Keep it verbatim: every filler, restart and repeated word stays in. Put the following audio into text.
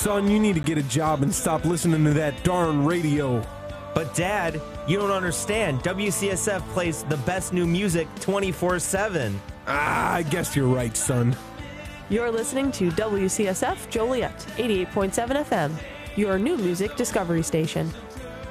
son, you need to get a job and stop listening to that darn radio. But Dad, you don't understand. W C S F plays the best new music twenty-four seven. Ah, I guess you're right, son. You're listening to W C S F Joliet, eighty-eight point seven F M, your new music discovery station.